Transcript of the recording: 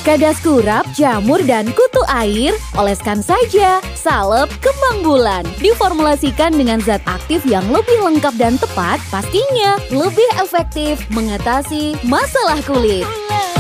Kadas kurap, jamur, dan kutu air, oleskan saja. Salep kembang bulan diformulasikan dengan zat aktif yang lebih lengkap dan tepat, pastinya lebih efektif mengatasi masalah kulit.